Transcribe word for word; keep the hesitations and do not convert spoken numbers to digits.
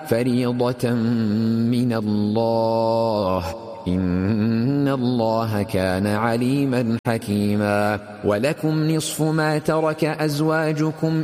فريضة من الله، إن الله كان عليما حكيما. ولكم نصف ما ترك أزواجكم